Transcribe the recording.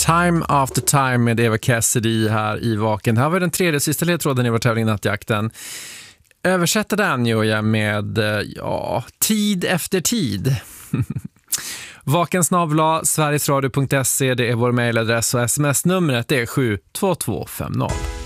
Time After Time med Eva Cassidy här i Vaken. Det här var den tredje sista ledtråden i vår tävling Nattjakten. Översätter den gör jag med tid efter tid. Vakensnabla sverigesradio.se, det är vår mejladress och sms-numret är 72250.